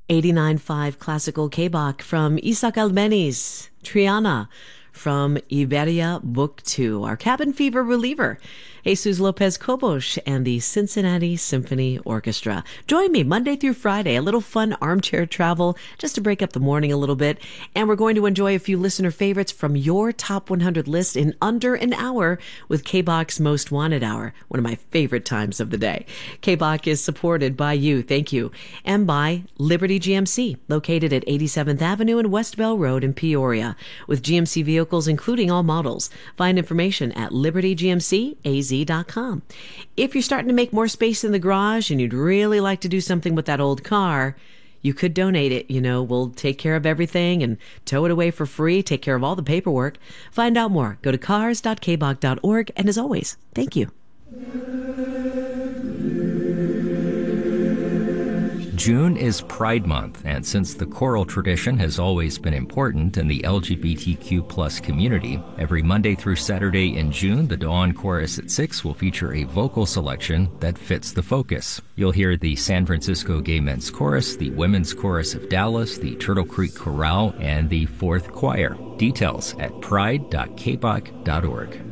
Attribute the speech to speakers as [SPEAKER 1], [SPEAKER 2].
[SPEAKER 1] 89.5 Classical K-Bach from Isaac Albeniz, Triana from Iberia Book 2, our cabin fever reliever, Jesus Lopez Cobos and the Cincinnati Symphony Orchestra. Join me Monday through Friday, a little fun armchair travel just to break up the morning a little bit. And we're going to enjoy a few listener favorites from your top 100 list in under an hour with K-Bach's Most Wanted Hour, one of my favorite times of the day. K-Bach is supported by you, thank you, and by Liberty GMC, located at 87th Avenue and West Bell Road in Peoria, with GMC vehicles including all models. Find information at libertygmcaz.com. If you're starting to make more space in the garage and you'd really like to do something with that old car, you could donate it. We'll take care of everything and tow it away for free, take care of all the paperwork. Find out more. Go to cars.kbach.org. And as always, thank you.
[SPEAKER 2] June is Pride Month, and since the choral tradition has always been important in the LGBTQ plus community, every Monday through Saturday in June, the Dawn Chorus at 6 will feature a vocal selection that fits the focus. You'll hear the San Francisco Gay Men's Chorus, the Women's Chorus of Dallas, the Turtle Creek Chorale, and the Fourth Choir. Details at pride.kbach.org.